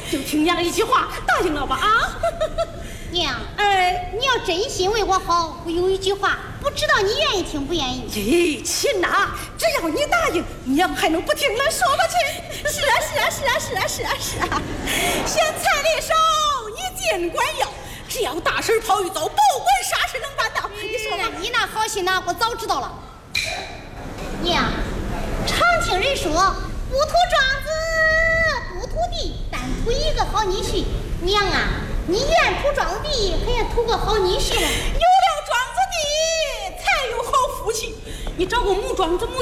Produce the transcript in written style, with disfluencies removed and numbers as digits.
就听娘一句话，答应了吧啊？ 娘，你要真心为我好，我有一句话，不知道你愿意听不愿意？ 咦，亲呐，只要你答应，娘还能不听了？说吧，亲。是啊，是啊，是啊，是啊，是啊，是啊。嫌彩礼少，你尽管要，只要大婶跑一走，不管啥事能办到。你说吧， 你那好心呐，我早知道了。娘，常听人说，不图庄子不图地，但图一个好女婿。娘啊，你愿图庄地，还愿图个好女婿吗？ 有了庄子地，才有好夫妻。你找个母庄子母